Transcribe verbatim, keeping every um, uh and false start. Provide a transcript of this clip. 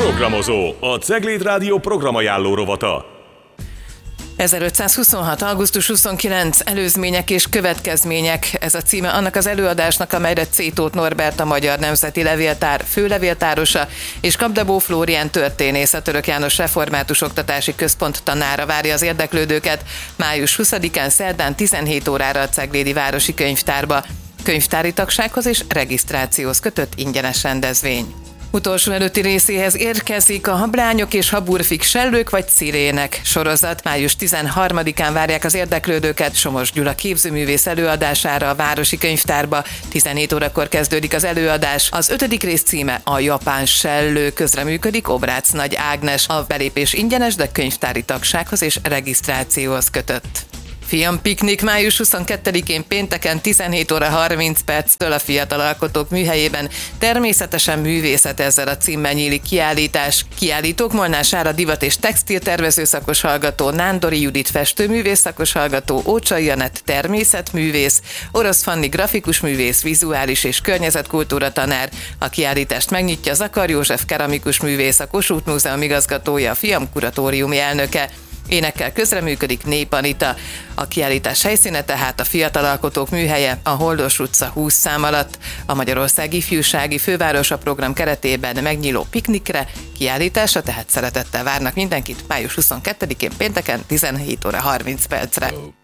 Programozó, a Cegléd Rádió programajánló rovata. ezerötszázhuszonhat. augusztus huszonkilenc. Előzmények és következmények. Ez a címe annak az előadásnak, amelyre C. Tóth Norbert, a Magyar Nemzeti Levéltár főlevéltárosa, és Kapdebó Flórián történész, a Török János Református Oktatási Központ tanára várja az érdeklődőket május huszadikán szerdán tizenhét órára a Ceglédi Városi Könyvtárba. Könyvtári tagsághoz és regisztrációhoz kötött ingyenes rendezvény. Utolsó előtti részéhez érkezik a Hablányok és Haburfik sellők vagy cirének sorozat. május tizenharmadikán várják az érdeklődőket Somos Gyula képzőművész előadására a Városi Könyvtárba. tizenhét órakor kezdődik az előadás. Az ötödik rész címe a Japán sellő. Közreműködik Obrácz Nagy Ágnes. A belépés ingyenes, de könyvtári tagsághoz és regisztrációhoz kötött. Fiampiknik május huszonkettedikén pénteken tizenhét óra harminc perctől a Fiatal Alkotók Műhelyében. Természetesen művészet, ezzel a címmel nyílik kiállítás. Kiállítók Molnár Sára divat- és textiltervező szakos hallgató, Nándori Judit festőművész szakos hallgató, Ócsai Anett természetművész, Orosz Fanni grafikus művész, vizuális és környezetkultúra tanár. A kiállítást megnyitja Zakar József keramikus művész, a Kossuth Múzeum igazgatója, a Fiam kuratóriumi elnöke. Énekkel közreműködik Nép Anita. A kiállítás helyszíne tehát a Fiatal Alkotók Műhelye, a Holdos utca húsz szám alatt. A Magyarország Ifjúsági Fővárosa program keretében megnyíló piknikre, kiállításra tehát szeretettel várnak mindenkit május huszonkettedikén pénteken tizenhét óra harminc percre.